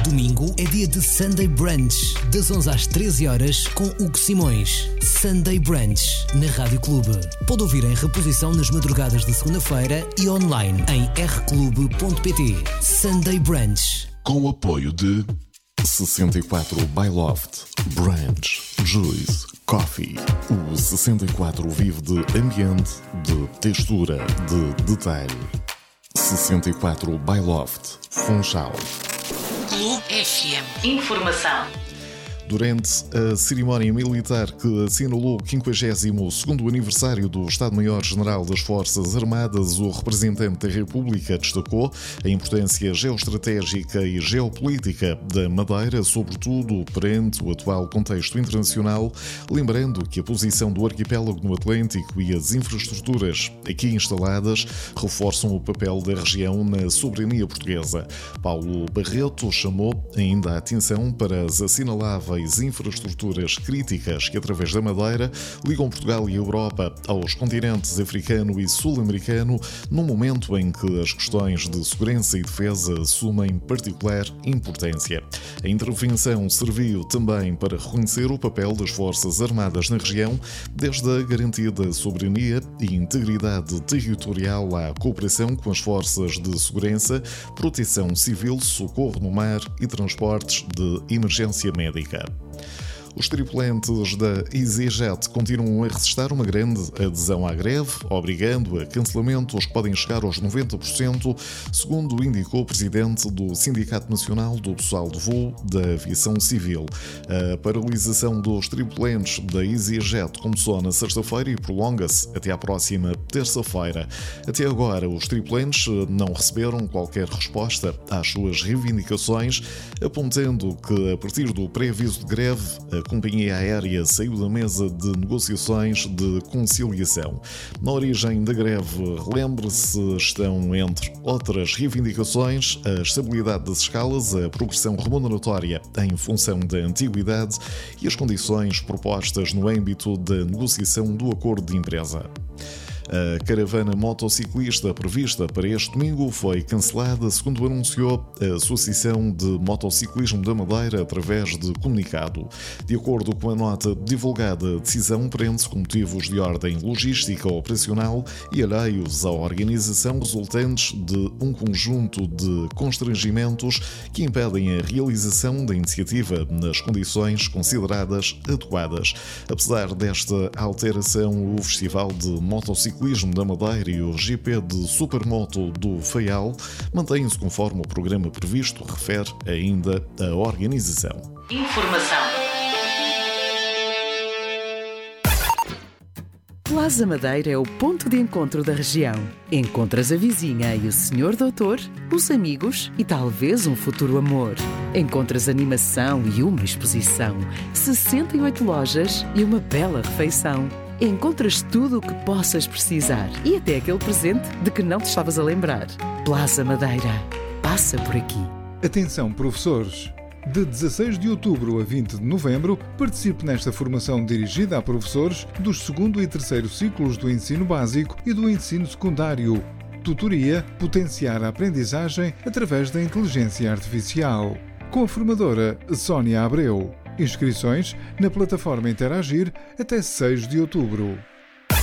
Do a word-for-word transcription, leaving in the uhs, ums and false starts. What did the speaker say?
Domingo é dia de Sunday Brunch, das onze às treze horas, com Hugo Simões. Sunday Brunch, na Rádio Clube. Pode ouvir em reposição nas madrugadas de segunda-feira e online em r clube ponto p t. Sunday Brunch. Com o apoio de sessenta e quatro by Loft, Brunch, Juice, Coffee. O sessenta e quatro vive de ambiente, de textura, de detalhe. sessenta e quatro by Loft, Funchal. Clube F M. Informação. Durante a cerimónia militar que assinalou o quinquagésimo segundo aniversário do Estado-Maior-General das Forças Armadas, o representante da República destacou a importância geoestratégica e geopolítica da Madeira, sobretudo perante o atual contexto internacional, lembrando que a posição do arquipélago no Atlântico e as infraestruturas aqui instaladas reforçam o papel da região na soberania portuguesa. Paulo Barreto chamou ainda a atenção para as assinaláveis infraestruturas críticas que, através da Madeira, ligam Portugal e a Europa aos continentes africano e sul-americano, num momento em que as questões de segurança e defesa assumem particular importância. A intervenção serviu também para reconhecer o papel das Forças Armadas na região, desde a garantia da soberania e integridade territorial à cooperação com as forças de segurança, proteção civil, socorro no mar e transportes de emergência médica. Os tripulantes da EasyJet continuam a registrar uma grande adesão à greve, obrigando a cancelamentos que podem chegar aos noventa por cento, segundo indicou o presidente do Sindicato Nacional do Pessoal de Voo da Aviação Civil. A paralisação dos tripulantes da EasyJet começou na sexta-feira e prolonga-se até à próxima terça-feira. Até agora, os tripulantes não receberam qualquer resposta às suas reivindicações, apontando que, a partir do pré-aviso de greve, a companhia aérea saiu da mesa de negociações de conciliação. Na origem da greve, lembre-se, estão, entre outras reivindicações, a estabilidade das escalas, a progressão remuneratória em função da antiguidade e as condições propostas no âmbito da negociação do acordo de empresa. A caravana motociclista prevista para este domingo foi cancelada, segundo anunciou a Associação de Motociclismo da Madeira através de comunicado. De acordo com a nota divulgada, a decisão prende-se com motivos de ordem logística operacional e alheios à organização resultantes de um conjunto de constrangimentos que impedem a realização da iniciativa nas condições consideradas adequadas. Apesar desta alteração, o Festival de Motociclismo da Madeira e o G P de Supermoto do Faial mantêm-se conforme o programa previsto, refere ainda a organização. Informação. Plaza Madeira é o ponto de encontro da região. Encontras a vizinha e o senhor doutor, os amigos e talvez um futuro amor. Encontras animação e uma exposição, sessenta e oito lojas e uma bela refeição. Encontras tudo o que possas precisar e até aquele presente de que não te estavas a lembrar. Plaza Madeira. Passa por aqui. Atenção, professores! De dezasseis de outubro a vinte de novembro, participe nesta formação dirigida a professores dos segundo e terceiro ciclos do ensino básico e do ensino secundário. Tutoria: potenciar a aprendizagem através da inteligência artificial. Com a formadora Sónia Abreu. Inscrições na plataforma Interagir até seis de outubro.